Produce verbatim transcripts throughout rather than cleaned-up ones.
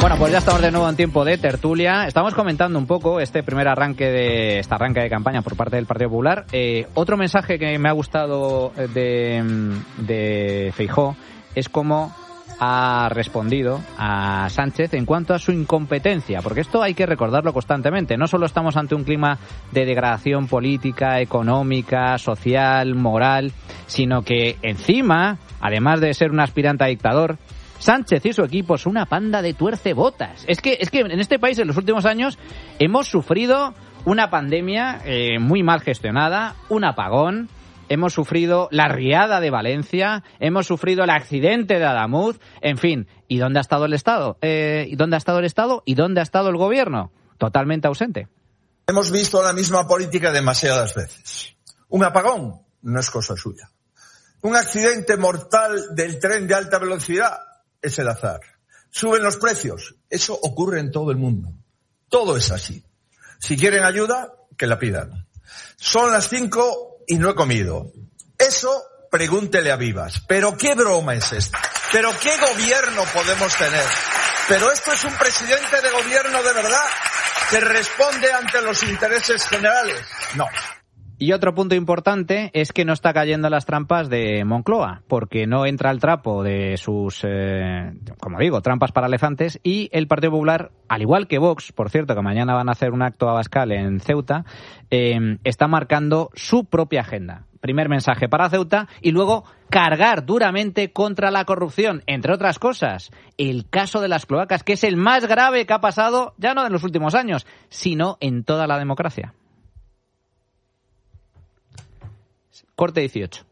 Bueno, pues ya estamos de nuevo en tiempo de tertulia. Estamos comentando un poco este primer arranque de esta arranque de campaña por parte del Partido Popular. Eh, otro mensaje que me ha gustado de, de Feijóo es cómo ha respondido a Sánchez en cuanto a su incompetencia, porque esto hay que recordarlo constantemente. No solo estamos ante un clima de degradación política, económica, social, moral, sino que encima, además de ser un aspirante a dictador, Sánchez y su equipo son una panda de tuercebotas. Es que, es que en este país en los últimos años hemos sufrido una pandemia eh, muy mal gestionada, un apagón, hemos sufrido la riada de Valencia, hemos sufrido el accidente de Adamuz, en fin. ¿Y dónde ha estado el Estado? Eh, ¿Y dónde ha estado el Estado? ¿Y dónde ha estado el Gobierno? Totalmente ausente. Hemos visto la misma política demasiadas veces. Un apagón no es cosa suya. Un accidente mortal del tren de alta velocidad es el azar. Suben los precios. Eso ocurre en todo el mundo. Todo es así. Si quieren ayuda, que la pidan. Son las cinco y no he comido. Eso, pregúntele a Vivas. ¿Pero qué broma es esta? ¿Pero qué gobierno podemos tener? ¿Pero esto es un presidente de gobierno de verdad que responde ante los intereses generales? No. Y otro punto importante es que no está cayendo en las trampas de Moncloa, porque no entra al trapo de sus, eh, como digo, trampas para elefantes, y el Partido Popular, al igual que Vox, por cierto, que mañana van a hacer un acto abascal en Ceuta, eh, está marcando su propia agenda. Primer mensaje para Ceuta y luego cargar duramente contra la corrupción, entre otras cosas, el caso de las cloacas, que es el más grave que ha pasado, ya no en los últimos años, sino en toda la democracia. Corte dieciocho.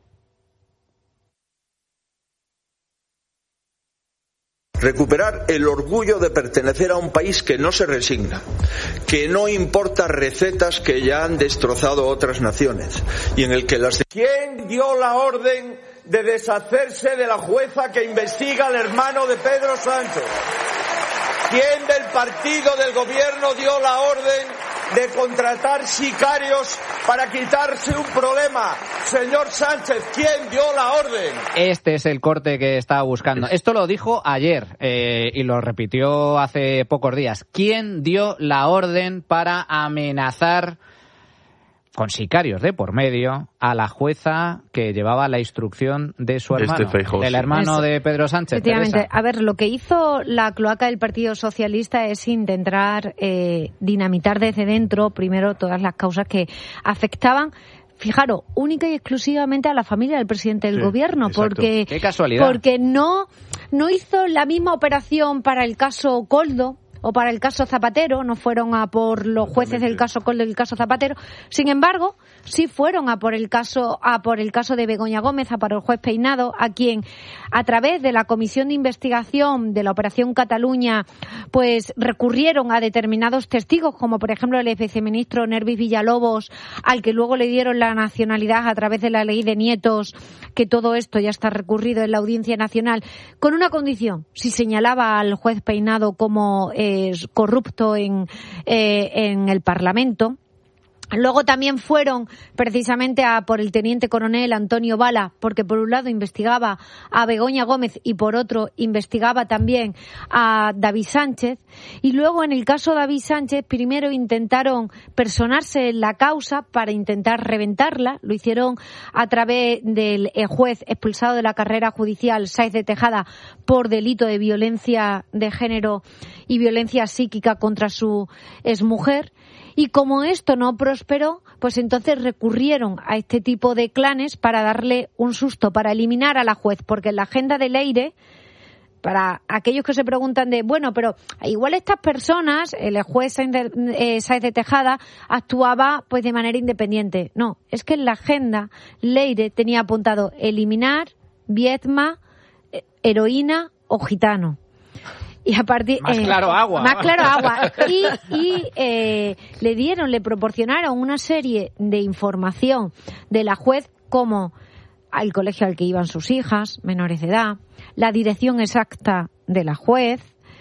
Recuperar el orgullo de pertenecer a un país que no se resigna, que no importa recetas que ya han destrozado otras naciones y en el que las... ¿Quién dio la orden de deshacerse de la jueza que investiga al hermano de Pedro Sánchez? ¿Quién del partido del gobierno dio la orden de contratar sicarios para quitarse un problema? Señor Sánchez, ¿quién dio la orden? Este es el corte que estaba buscando. Esto lo dijo ayer eh, y lo repitió hace pocos días. ¿Quién dio la orden para amenazar con sicarios de por medio a la jueza que llevaba la instrucción de su hermano, este Feijóo, del hermano Eso. de Pedro Sánchez? Efectivamente. Teresa. A ver, lo que hizo la cloaca del Partido Socialista es intentar eh, dinamitar desde dentro, primero, todas las causas que afectaban, fijaros, única y exclusivamente a la familia del presidente del Sí, gobierno, exacto. porque Qué casualidad. porque no no hizo la misma operación para el caso Koldo o para el caso Zapatero, no fueron a por los jueces del caso Koldo y el caso Zapatero. Sin embargo, sí fueron a por el caso a por el caso de Begoña Gómez, a por el juez Peinado, a quien a través de la comisión de investigación de la Operación Cataluña, pues recurrieron a determinados testigos, como por ejemplo el ex viceministro Nervis Villalobos, al que luego le dieron la nacionalidad a través de la ley de nietos, que todo esto ya está recurrido en la Audiencia Nacional, con una condición: si señalaba al juez Peinado como eh, corrupto en, eh, en el Parlamento. Luego también fueron precisamente a por el teniente coronel Antonio Bala, porque por un lado investigaba a Begoña Gómez y por otro investigaba también a David Sánchez. Y luego en el caso de David Sánchez, primero intentaron personarse en la causa para intentar reventarla. Lo hicieron a través del juez expulsado de la carrera judicial, Sáez de Tejada, por delito de violencia de género y violencia psíquica contra su exmujer. Y como esto no prosperó, pues entonces recurrieron a este tipo de clanes para darle un susto, para eliminar a la juez, porque en la agenda de Leire, para aquellos que se preguntan de, bueno, pero igual estas personas, el juez Sáez de Tejada actuaba pues de manera independiente. No, es que en la agenda Leire tenía apuntado eliminar Viedma, heroína o gitano. Y a partir, más eh, claro agua. Más claro agua. Y, y eh, le dieron, le proporcionaron una serie de información de la juez, como al colegio al que iban sus hijas, menores de edad, la dirección exacta de la juez,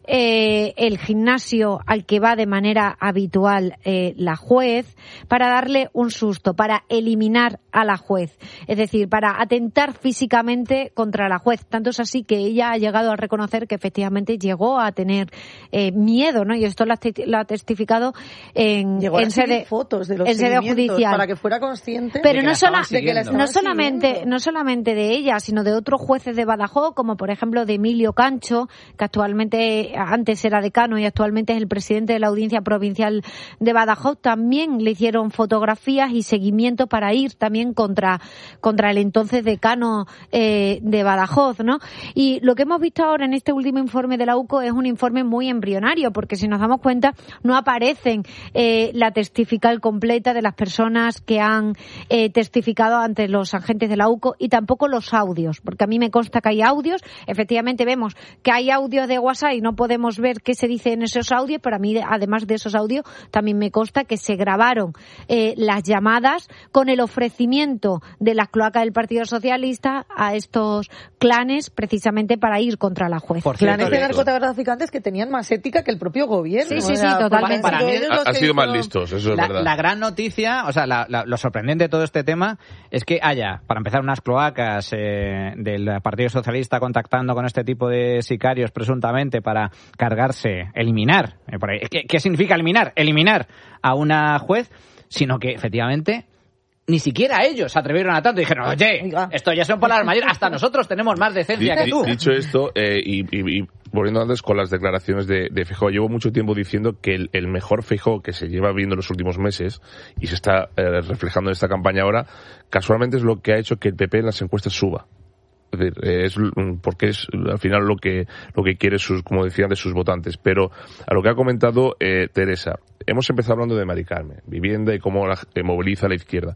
eh, el gimnasio al que va de manera habitual eh, la juez, para darle un susto, para eliminar a la juez, es decir, para atentar físicamente contra la juez. Tanto es así que ella ha llegado a reconocer que efectivamente llegó a tener eh, miedo, ¿no? Y esto lo ha, lo ha testificado en, llegó en a sede, fotos de los en sede judicial, para que fuera consciente. Pero de que no, la sola, de que la no solamente siguiendo. no solamente de ella, sino de otros jueces de Badajoz, como por ejemplo de Emilio Cancho, que actualmente antes era decano y actualmente es el presidente de la Audiencia Provincial de Badajoz. También le hicieron fotografías y seguimiento para ir también contra contra el entonces decano eh, de Badajoz, ¿no? Y lo que hemos visto ahora en este último informe de la U C O es un informe muy embrionario, porque si nos damos cuenta no aparecen eh, la testifical completa de las personas que han eh, testificado ante los agentes de la U C O y tampoco los audios, porque a mí me consta que hay audios. Efectivamente vemos que hay audios de WhatsApp y no podemos ver qué se dice en esos audios, pero a mí, además de esos audios, también me consta que se grabaron eh, las llamadas con el ofrecimiento de las cloacas del Partido Socialista a estos clanes, precisamente para ir contra la juez. Por clanes de narcotraficantes que tenían más ética que el propio gobierno. Sí, sí, o sea, sí, totalmente. Para, para mí han sido más hizo... listos, eso es la, verdad. La gran noticia, o sea, la, la, lo sorprendente de todo este tema es que haya, para empezar, unas cloacas eh, del Partido Socialista contactando con este tipo de sicarios presuntamente para cargarse, eliminar. Eh, por ahí, ¿qué, ¿Qué significa eliminar? Eliminar a una juez, sino que efectivamente ni siquiera ellos se atrevieron a tanto. Dijeron, oye, Oiga. esto ya son palabras mayores, hasta nosotros tenemos más decencia D- que tú. Dicho esto, eh, y, y, y volviendo antes con las declaraciones de, de Feijóo, llevo mucho tiempo diciendo que el, el mejor Feijóo que se lleva viendo en los últimos meses y se está eh, reflejando en esta campaña ahora, casualmente es lo que ha hecho que el P P en las encuestas suba. Es decir, es porque es al final lo que lo que quiere sus, como decían, de sus votantes. Pero a lo que ha comentado eh, Teresa, hemos empezado hablando de Mari Carmen, vivienda y cómo la, eh, moviliza a la izquierda.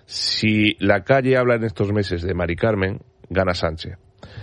Si la calle habla en estos meses de Mari Carmen, gana Sánchez.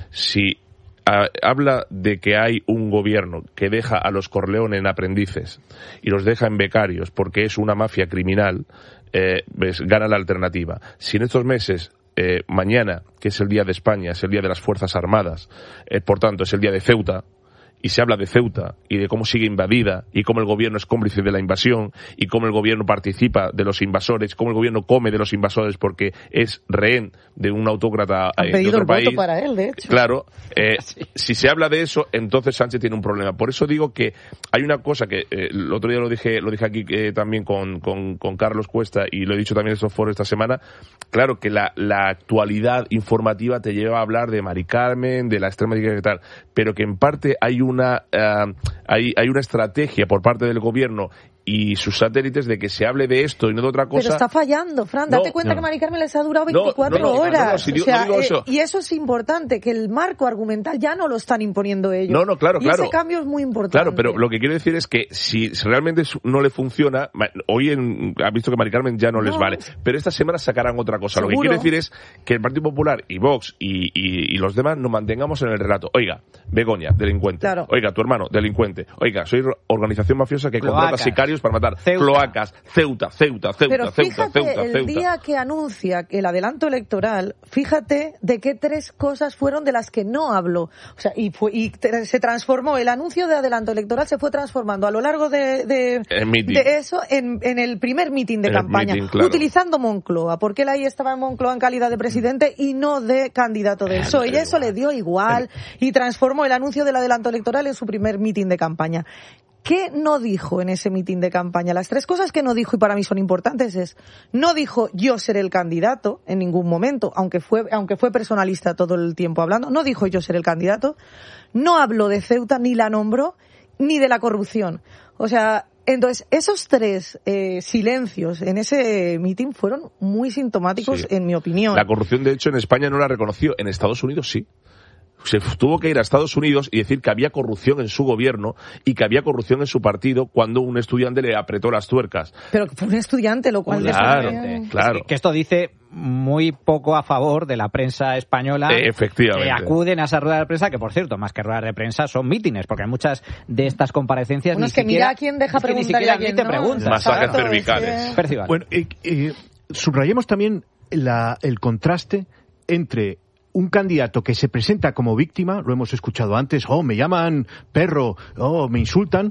Si a, habla de que hay un gobierno que deja a los Corleone en aprendices y los deja en becarios porque es una mafia criminal, eh, ves, gana la alternativa. Si en estos meses Eh, mañana, que es el día de España, es el día de las Fuerzas Armadas, eh, por tanto es el día de Ceuta, y se habla de Ceuta y de cómo sigue invadida y cómo el gobierno es cómplice de la invasión y cómo el gobierno participa de los invasores, cómo el gobierno come de los invasores porque es rehén de un autócrata Han eh, pedido de otro el país. voto para él, de hecho. Claro, eh, sí. Si se habla de eso, entonces Sánchez tiene un problema. Por eso digo que hay una cosa que eh, el otro día lo dije lo dije aquí eh, también con, con, con Carlos Cuesta y lo he dicho también en estos foros esta semana. Claro que la, la actualidad informativa te lleva a hablar de Mari Carmen, de la extrema derecha y tal, pero que en parte hay un una uh, hay, hay una estrategia por parte del gobierno y sus satélites de que se hable de esto y no de otra cosa. Pero está fallando, Fran. Date no, cuenta no. que Mari Carmen les ha durado veinticuatro no, no, no, horas. No, no, si digo, o sea, no digo eso. Eh, y eso es importante, que el marco argumental ya no lo están imponiendo ellos. No, no, claro, y claro. ese cambio es muy importante. Claro, pero lo que quiero decir es que si realmente no le funciona, hoy en, ha visto que Mari Carmen ya no, no les vale, pero esta semana sacarán otra cosa. Seguro. Lo que quiero decir es que el Partido Popular y Vox y, y, y los demás nos mantengamos en el relato. Oiga, Begoña, delincuente. Claro. Oiga, tu hermano, delincuente. Oiga, soy organización mafiosa que Cloacas. contrata sicarios para matar. Ceuta. Cloacas, Ceuta, Ceuta, Ceuta, Pero Ceuta, fíjate, Ceuta, el Ceuta. día que anuncia el adelanto electoral, fíjate de qué tres cosas fueron de las que no habló. O sea, y, fue, y te, se transformó, el anuncio de adelanto electoral se fue transformando a lo largo de, de, de eso en, en el primer mitin de en campaña, meeting, claro. utilizando Moncloa, porque él ahí estaba en Moncloa en calidad de presidente y no de candidato del P S O E. Y eso le dio igual y transformó el anuncio del adelanto electoral en su primer mitin de campaña. ¿Qué no dijo en ese mitin de campaña? Las tres cosas que no dijo y para mí son importantes es, no dijo yo seré el candidato en ningún momento, aunque fue, aunque fue personalista todo el tiempo hablando, no dijo yo seré el candidato, no habló de Ceuta, ni la nombró, ni de la corrupción. O sea, entonces esos tres eh, silencios en ese mitin fueron muy sintomáticos, sí, en mi opinión. La corrupción, de hecho, en España no la reconoció, en Estados Unidos sí. Se tuvo que ir a Estados Unidos y decir que había corrupción en su gobierno y que había corrupción en su partido cuando un estudiante le apretó las tuercas. Pero fue un estudiante, lo cual... Claro, es claro. Que esto dice muy poco a favor de la prensa española. Eh, efectivamente. Que acuden a esa rueda de prensa, que por cierto, más que ruedas de prensa, son mítines, porque hay muchas de estas comparecencias bueno, ni es que siquiera... mira a quién deja es que preguntar ni y a siquiera quién te no. preguntas. Masacres cervicales. Es que... Bueno, eh, eh, subrayemos también la, el contraste entre un candidato que se presenta como víctima, lo hemos escuchado antes, oh, me llaman perro, oh, me insultan,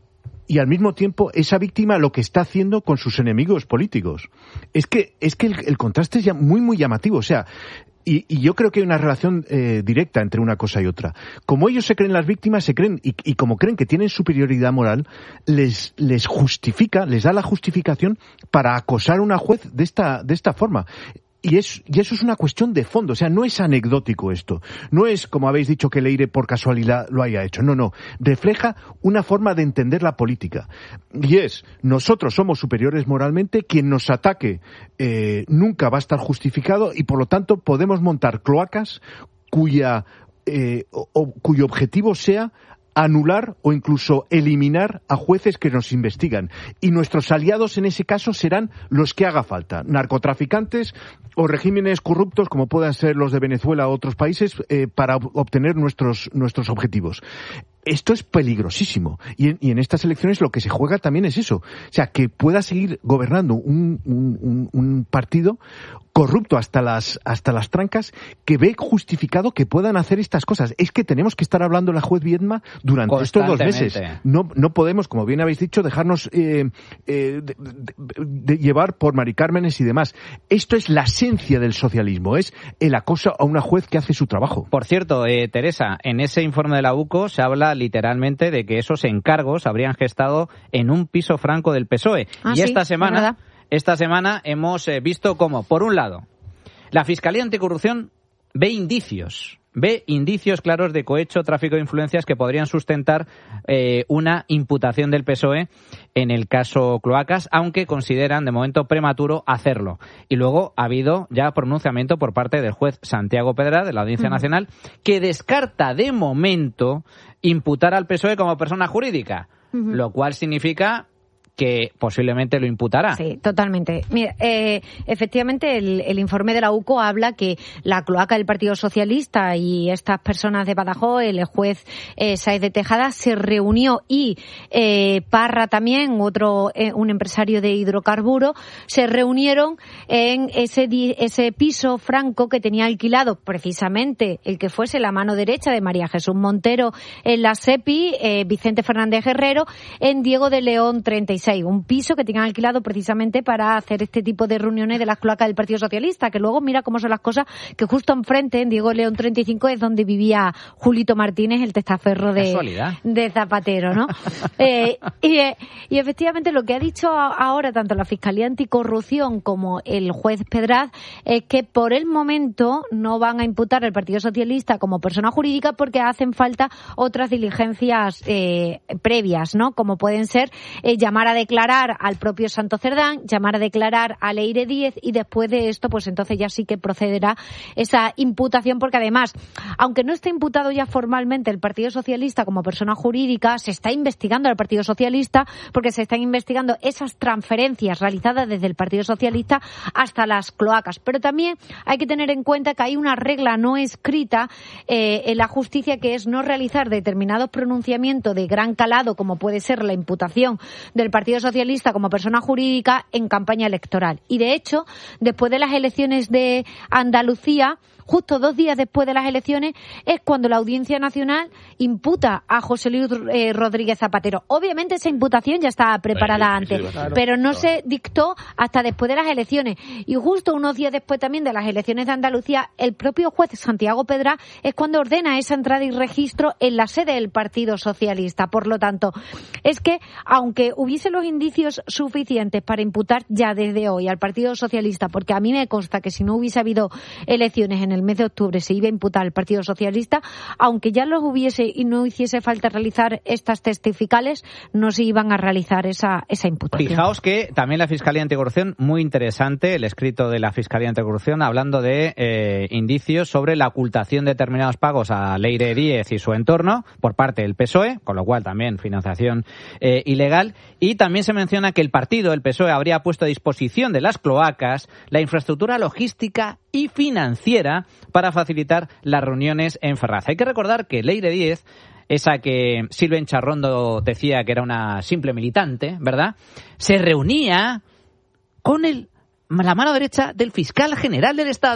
y al mismo tiempo esa víctima lo que está haciendo con sus enemigos políticos. Es que, es que el, el contraste es ya muy, muy llamativo. O sea, y, y yo creo que hay una relación eh, directa entre una cosa y otra. Como ellos se creen las víctimas, se creen, y, y como creen que tienen superioridad moral, les, les justifica, les da la justificación para acosar a una juez de esta, de esta forma. Y, es, y eso es una cuestión de fondo, o sea, no es anecdótico esto. No es, como habéis dicho, que Leire por casualidad lo haya hecho. No, no. Refleja una forma de entender la política. Y es, nosotros somos superiores moralmente, quien nos ataque eh, nunca va a estar justificado y, por lo tanto, podemos montar cloacas cuya, eh, o, o, cuyo objetivo sea anular o incluso eliminar a jueces que nos investigan. Y nuestros aliados en ese caso serán los que haga falta. Narcotraficantes o regímenes corruptos como puedan ser los de Venezuela o otros países eh, para obtener nuestros, nuestros objetivos. Esto es peligrosísimo. Y en, y en estas elecciones lo que se juega también es eso. O sea, que pueda seguir gobernando un, un, un, un partido corrupto hasta las hasta las trancas, que ve justificado que puedan hacer estas cosas. Es que tenemos que estar hablando la juez Viedma durante estos dos meses. No no podemos, como bien habéis dicho, dejarnos eh, eh, de, de, de llevar por Mari Cármenes y demás. Esto es la esencia del socialismo, es el acoso a una juez que hace su trabajo. Por cierto, eh, Teresa, en ese informe de la U C O se habla literalmente de que esos encargos habrían gestado en un piso franco del P S O E. Ah, y sí, esta semana... ¿verdad? Esta semana hemos eh, visto cómo, por un lado, la Fiscalía Anticorrupción ve indicios, ve indicios claros de cohecho, tráfico de influencias que podrían sustentar eh, una imputación del P S O E en el caso Cloacas, aunque consideran de momento prematuro hacerlo. Y luego ha habido ya pronunciamiento por parte del juez Santiago Pedra, de la Audiencia uh-huh. Nacional, que descarta de momento imputar al P S O E como persona jurídica, uh-huh. lo cual significa que posiblemente lo imputará. Sí, totalmente. Mira, eh, efectivamente el, el informe de la U C O habla que la cloaca del Partido Socialista y estas personas de Badajoz, el juez eh, Sáez de Tejada, se reunió y eh, Parra también, otro eh, un empresario de hidrocarburos, se reunieron en ese ese piso franco que tenía alquilado precisamente el que fuese la mano derecha de María Jesús Montero en la SEPI, eh, Vicente Fernández Guerrero, en Diego de León treinta y seis. Un piso que tenían alquilado precisamente para hacer este tipo de reuniones de las cloacas del Partido Socialista, que luego mira cómo son las cosas, que justo enfrente, en Diego León treinta y cinco, es donde vivía Julito Martínez, el testaferro de, de Zapatero, ¿no? eh, y, y efectivamente lo que ha dicho ahora tanto la Fiscalía Anticorrupción como el juez Pedraz es que por el momento no van a imputar al Partido Socialista como persona jurídica porque hacen falta otras diligencias eh, previas, ¿no? Como pueden ser eh, llamar a declarar al propio Santo Cerdán, llamar a declarar a Leire Díez y después de esto, pues entonces ya sí que procederá esa imputación, porque además, aunque no esté imputado ya formalmente el Partido Socialista como persona jurídica, se está investigando al Partido Socialista porque se están investigando esas transferencias realizadas desde el Partido Socialista hasta las cloacas. Pero también hay que tener en cuenta que hay una regla no escrita eh, en la justicia, que es no realizar determinados pronunciamientos de gran calado, como puede ser la imputación del Partido Socialista como persona jurídica en campaña electoral. Y de hecho, después de las elecciones de Andalucía, justo dos días después de las elecciones, es cuando la Audiencia Nacional imputa a José Luis eh, Rodríguez Zapatero. Obviamente esa imputación ya estaba preparada sí, antes, sí, claro, pero no claro. se dictó hasta después de las elecciones. Y justo unos días después también de las elecciones de Andalucía, el propio juez Santiago Pedra es cuando ordena esa entrada y registro en la sede del Partido Socialista. Por lo tanto, es que aunque hubiese los indicios suficientes para imputar ya desde hoy al Partido Socialista, porque a mí me consta que si no hubiese habido elecciones en el mes de octubre se iba a imputar al Partido Socialista, aunque ya los hubiese y no hiciese falta realizar estas testificales, no se iban a realizar esa, esa imputación. Fijaos que también la Fiscalía Anticorrupción, muy interesante el escrito de la Fiscalía Anticorrupción hablando de eh, indicios sobre la ocultación de determinados pagos a Leire Díez y su entorno por parte del P S O E, con lo cual también financiación eh, ilegal, y también se menciona que el partido, el P S O E, habría puesto a disposición de las cloacas la infraestructura logística y financiera para facilitar las reuniones en Ferraz. Hay que recordar que Leire Díez, esa que Silven Charrondo decía que era una simple militante, ¿verdad?, se reunía con el, la mano derecha del fiscal general del Estado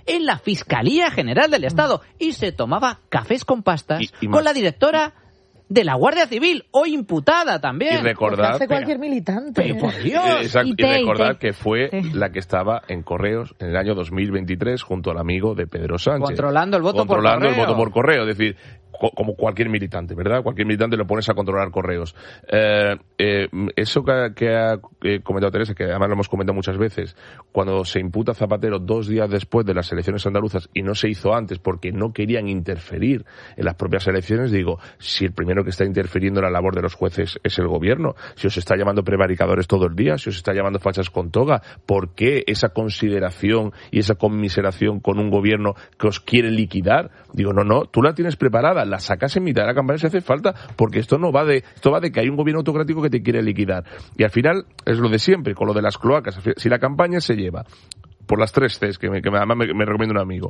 en la Fiscalía General del Estado y se tomaba cafés con pastas y, y con la directora de la Guardia Civil, o imputada también. Y recordad, hace cualquier militante. Pero por Dios. Eh, exacto, y, Y te, recordad y te. que fue Sí. la que estaba en Correos en el año dos mil veintitrés junto al amigo de Pedro Sánchez. Controlando el voto por Controlando el correo. voto por correo. Es decir, co- como cualquier militante, ¿verdad? Cualquier militante lo pones a controlar correos. Eh, eh, eso que, que ha eh, comentado Teresa, que además lo hemos comentado muchas veces, cuando se imputa a Zapatero dos días después de las elecciones andaluzas y no se hizo antes porque no querían interferir en las propias elecciones, digo, si el primero que está interfiriendo en la labor de los jueces es el gobierno, si os está llamando prevaricadores todo el día, si os está llamando fachas con toga, ¿por qué esa consideración y esa conmiseración con un gobierno que os quiere liquidar? Digo, no, no, tú la tienes preparada, la sacas en mitad de la campaña si hace falta, porque esto no va de, esto va de que hay un gobierno autocrático que te quiere liquidar. Y al final es lo de siempre, con lo de las cloacas. Si la campaña se lleva por las tres Cs, que, me, que además me, me recomienda un amigo,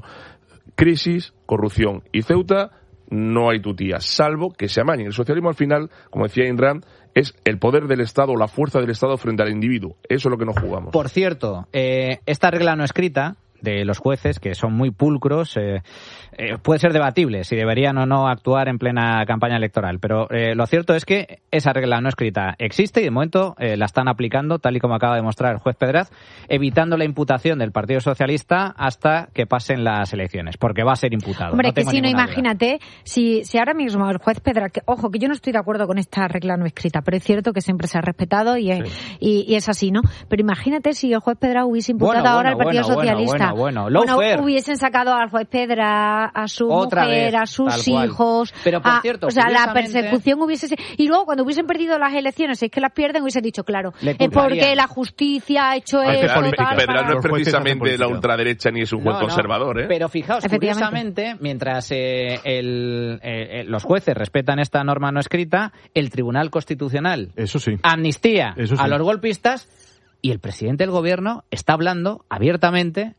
crisis, corrupción y Ceuta, no hay tutía, salvo que se amañen. El socialismo al final, como decía Ayn Rand, es el poder del Estado, la fuerza del Estado frente al individuo. Eso es lo que nos jugamos. Por cierto, eh, esta regla no escrita de los jueces, que son muy pulcros, eh, eh, puede ser debatible si deberían o no actuar en plena campaña electoral, pero eh, lo cierto es que esa regla no escrita existe y de momento eh, la están aplicando, tal y como acaba de mostrar el juez Pedraz, evitando la imputación del Partido Socialista hasta que pasen las elecciones, porque va a ser imputado. Hombre, no que tengo si no, ninguna duda. imagínate, si, si ahora mismo el juez Pedraz, que, ojo, que yo no estoy de acuerdo con esta regla no escrita, pero es cierto que siempre se ha respetado y, es, sí. y, y es así, ¿no? Pero imagínate si el juez Pedraz hubiese imputado bueno, ahora bueno, al Partido bueno, Socialista. Bueno, bueno, bueno. Bueno, hubiesen sacado al juez Pedraz, a su Otra mujer, vez, a sus tal hijos. Cual. Pero por a, cierto, o sea, la curiosamente- persecución hubiese sido. Y luego, cuando hubiesen perdido las elecciones, si es que las pierden, hubiesen dicho, claro, Le es culparían. porque la justicia ha hecho Ay, esto. Pedraz, tal, Pedraz para- no es Los jueces precisamente hacen la política. ultraderecha ni es un juez No, no, conservador, ¿eh? Pero fijaos, Efectivamente. curiosamente, mientras eh, el, eh, eh, los jueces respetan esta norma no escrita, el Tribunal Constitucional Eso sí. amnistía Eso sí. a los golpistas y el presidente del gobierno está hablando abiertamente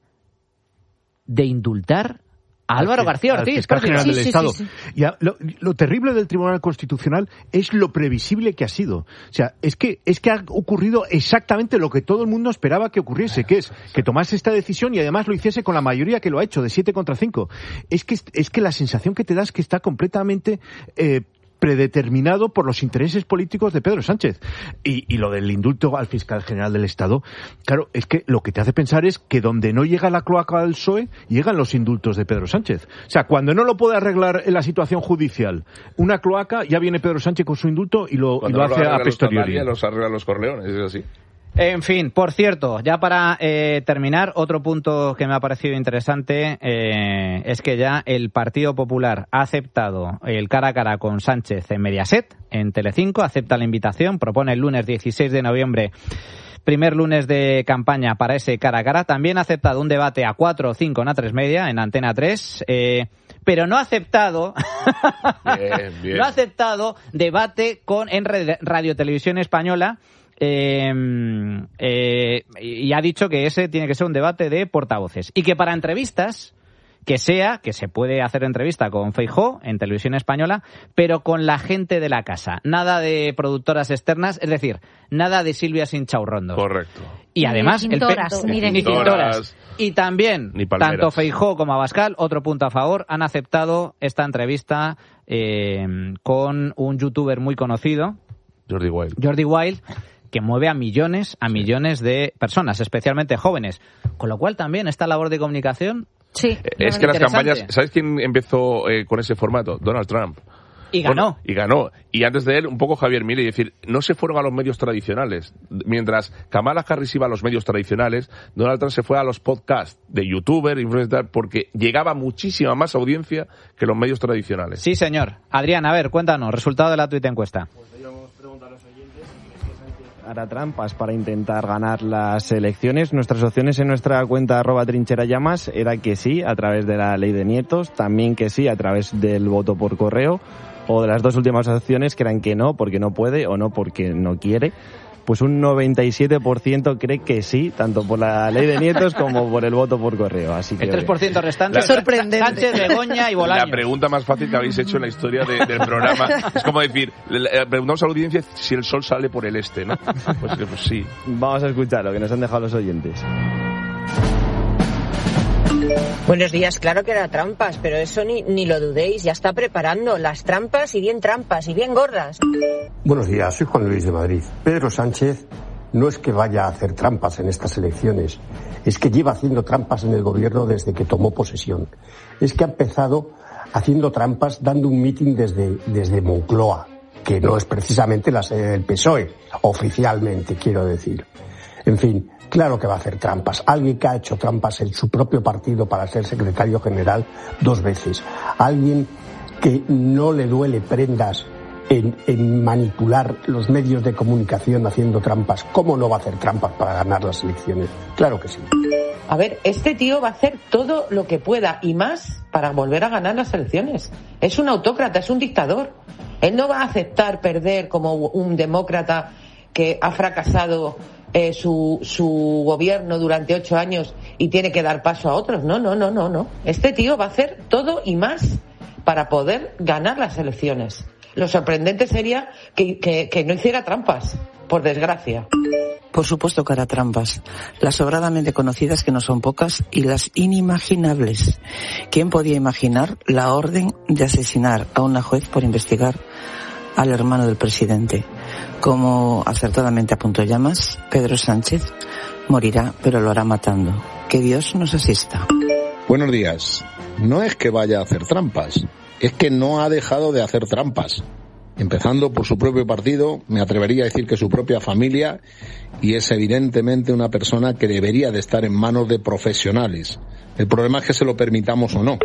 de indultar a Álvaro Al- García al Ortiz. fiscal casi. general Sí, del sí, Estado. sí, Y a- lo, lo terrible del Tribunal Constitucional es lo previsible que ha sido. O sea, es que es que ha ocurrido exactamente lo que todo el mundo esperaba que ocurriese, que es que tomase esta decisión y además lo hiciese con la mayoría que lo ha hecho, de siete contra cinco. Es que es que la sensación que te da es que está completamente eh, predeterminado por los intereses políticos de Pedro Sánchez. Y, y lo del indulto al fiscal general del Estado, claro, es que lo que te hace pensar es que donde no llega la cloaca del P S O E, llegan los indultos de Pedro Sánchez. O sea, cuando no lo puede arreglar en la situación judicial una cloaca, ya viene Pedro Sánchez con su indulto y lo, y Cuando lo no lo hace a arreglan los posteriori. Catalia, los arreglan los Corleones, es así. En fin, por cierto, ya para eh, terminar, otro punto que me ha parecido interesante eh, es que ya el Partido Popular ha aceptado el cara a cara con Sánchez en Mediaset, en Telecinco, acepta la invitación, propone el lunes dieciséis de noviembre, primer lunes de campaña para ese cara a cara. También ha aceptado un debate a cuatro o cinco en A tres Media, en Antena tres, eh, pero no ha aceptado Bien, bien. no ha aceptado debate con en Radio Televisión Española. Eh, eh, y ha dicho que ese tiene que ser un debate de portavoces y que para entrevistas que sea, que se puede hacer entrevista con Feijóo en Televisión Española, pero con la gente de la casa, nada de productoras externas, es decir, nada de Silvia Sinchaurrondo. Correcto. Y Ni de además el pe- cintoras, ni de ni cintoras. cintoras. Y también Ni palmeras. tanto Feijóo como Abascal, otro punto a favor, han aceptado esta entrevista eh, con un youtuber muy conocido, Jordi Wild. Jordi Wild, que mueve a millones, a millones de personas, especialmente jóvenes. Con lo cual también esta labor de comunicación Sí. Es que las Interesante. campañas... ¿Sabes quién empezó eh, con ese formato? Donald Trump. y ganó. Bueno, y ganó. Y antes de él, un poco Javier Milei. Es decir, no se fueron a los medios tradicionales. Mientras Kamala Harris iba a los medios tradicionales, Donald Trump se fue a los podcasts de youtuber, influencer, porque llegaba muchísima más audiencia que los medios tradicionales. Sí, señor. Adrián, a ver, cuéntanos, resultado de la tuita encuesta. Hará trampas para intentar ganar las elecciones. Nuestras opciones en nuestra cuenta arroba trinchera llamas era que sí, a través de la ley de nietos, también que sí, a través del voto por correo, o de las dos últimas opciones que eran que no, porque no puede, o no porque no quiere. Pues un noventa y siete por ciento cree que sí, tanto por la ley de nietos como por el voto por correo. Así que El tres por ciento restante, La- Sorprendente. Sánchez, Begoña y Bolaños. La pregunta más fácil que habéis hecho en la historia de- del programa es como decir, le- le preguntamos a la audiencia si el sol sale por el este, ¿no? Pues, pues sí. vamos a escuchar lo que nos han dejado los oyentes. Buenos días, claro que era trampas, pero eso ni, ni lo dudéis, ya está preparando las trampas y bien trampas y bien gordas. Buenos días, soy Juan Luis de Madrid. Pedro Sánchez no es que vaya a hacer trampas en estas elecciones, es que lleva haciendo trampas en el gobierno desde que tomó posesión. Es que ha empezado haciendo trampas dando un mitin desde, desde Moncloa, que no es precisamente la sede del P S O E, oficialmente, quiero decir. En fin, claro que va a hacer trampas. Alguien que ha hecho trampas en su propio partido para ser secretario general dos veces. Alguien que no le duele prendas en, en manipular los medios de comunicación haciendo trampas. ¿Cómo no va a hacer trampas para ganar las elecciones? Claro que sí. A ver, este tío va a hacer todo lo que pueda y más para volver a ganar las elecciones. Es un autócrata, es un dictador. Él no va a aceptar perder como un demócrata que ha fracasado eh, su, su gobierno durante ocho años y tiene que dar paso a otros. No, no, no, no, no. Este tío va a hacer todo y más para poder ganar las elecciones. Lo sorprendente sería que, que, que no hiciera trampas, por desgracia. Por supuesto que hará trampas, las sobradamente conocidas que no son pocas y las inimaginables. ¿Quién podía imaginar la orden de asesinar a una juez por investigar al hermano del presidente? Como acertadamente apuntó Llamas, Pedro Sánchez morirá, pero lo hará matando. Que Dios nos asista. Buenos días. No es que vaya a hacer trampas, es que no ha dejado de hacer trampas. Empezando por su propio partido, me atrevería a decir que su propia familia, y es evidentemente una persona que debería de estar en manos de profesionales. El problema es que se lo permitamos o no.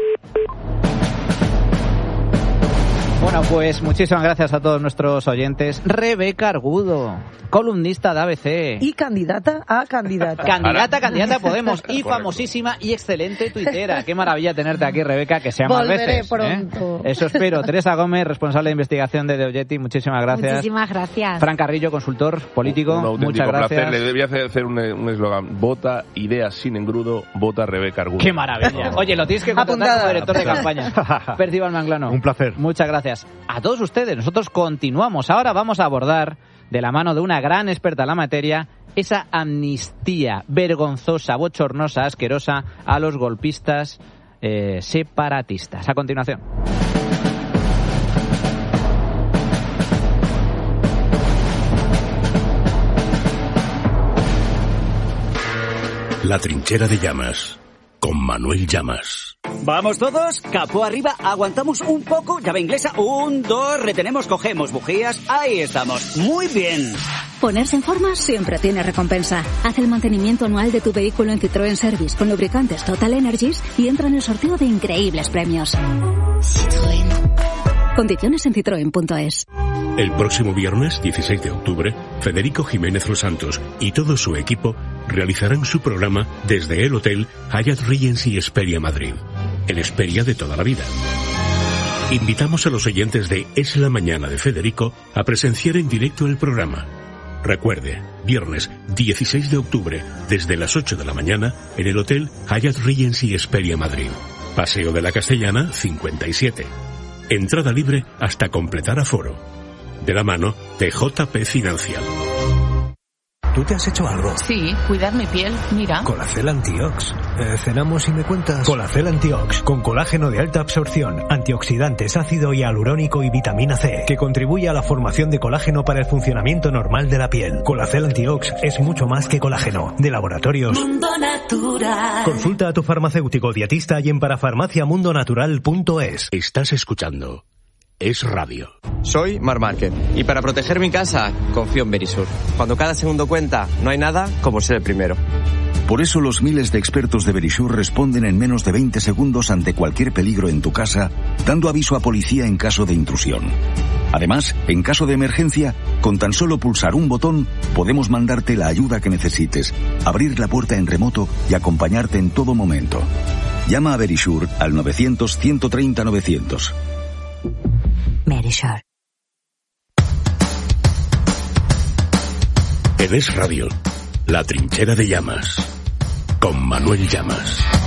Bueno, pues muchísimas gracias a todos nuestros oyentes. Rebeca Argudo, columnista de A B C. Y candidata a candidata. Candidata a candidata a Podemos. Y famosísima y excelente tuitera. Qué maravilla tenerte aquí, Rebeca, que sea más Volveré veces. pronto. ¿eh? Eso espero. Teresa Gómez, responsable de investigación de Deoyeti, muchísimas gracias. Muchísimas gracias. Fran Carrillo, consultor político, un, un muchas gracias. Placer. Le debía hacer un eslogan. Vota ideas sin engrudo, vota Rebeca Argudo. Qué maravilla. Oye, lo tienes que contratar como director de campaña. Percival Manglano. Un placer. Muchas gracias. A todos ustedes, nosotros continuamos. Ahora vamos a abordar, de la mano de una gran experta en la materia, esa amnistía vergonzosa, bochornosa, asquerosa a los golpistas eh, separatistas. A continuación. La trinchera de Llamas, con Manuel Llamas. ¿Vamos todos? Capó arriba, aguantamos un poco, llave inglesa, un, dos, retenemos, cogemos bujías, ahí estamos, muy bien. Ponerse en forma siempre tiene recompensa. Haz el mantenimiento anual de tu vehículo en Citroën Service con lubricantes Total Energies y entra en el sorteo de increíbles premios. Citroën. Condiciones en citroen punto es. El próximo viernes, dieciséis de octubre, Federico Jiménez Los Santos y todo su equipo realizarán su programa desde el Hotel Hyatt Regency Esperia Madrid, el Esperia de toda la vida. Invitamos a los oyentes de Es la Mañana de Federico a presenciar en directo el programa. Recuerde, viernes dieciséis de octubre, desde las ocho de la mañana, en el Hotel Hyatt Regency Esperia Madrid. Paseo de la Castellana, cincuenta y siete. Entrada libre hasta completar aforo. De la mano de J P Financial. ¿Tú te has hecho algo? Sí, cuidar mi piel, mira. Colacel Antiox. Eh, cenamos y me cuentas. Colacel Antiox, con colágeno de alta absorción, antioxidantes, ácido hialurónico y vitamina C, que contribuye a la formación de colágeno para el funcionamiento normal de la piel. Colacel Antiox es mucho más que colágeno. De Laboratorios Mundo Natural. Consulta a tu farmacéutico dietista y en parafarmacia mundo natural punto es. Estás escuchando Es Radio. Soy Mar Márquez y para proteger mi casa confío en Verisur. Cuando cada segundo cuenta, no hay nada como ser el primero. Por eso los miles de expertos de Verisur responden en menos de veinte segundos ante cualquier peligro en tu casa, dando aviso a policía en caso de intrusión. Además, en caso de emergencia, con tan solo pulsar un botón, podemos mandarte la ayuda que necesites, abrir la puerta en remoto y acompañarte en todo momento. Llama a Verisur al novecientos, ciento treinta, novecientos. Verisur. En Es Radio, La Trinchera de Llamas, con Manuel Llamas.